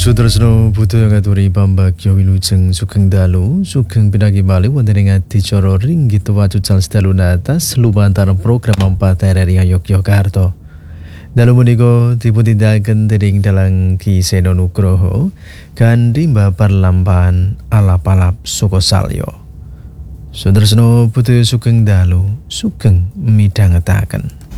Sudrasno butuh ngaturi pambagya wilujeng sugeng dalu sugeng pinagi malih wonten ing adicara ringgit wacucal sedalu atas lumantar program 4 RRI Yogyakarta. Dalu menika dipundhindakaken dening dalang Ki Seno Nugroho kanthi mbabar lampahan alap-alap saka salya. Sudrasno butuh sugeng dalu sugeng midhangetaken.